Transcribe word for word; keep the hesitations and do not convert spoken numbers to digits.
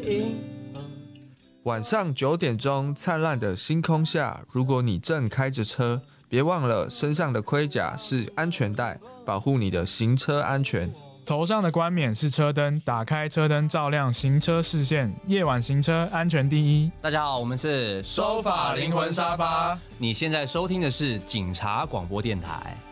银河。 晚上九点钟，灿烂的星空下，如果你正开着车，别忘了身上的盔甲是安全带，保护你的行车安全。 头上的冠冕是车灯，打开车灯照亮行车视线，夜晚行车安全第一。 大家好，我们是收法灵魂沙发。 你现在收听的是警察广播电台。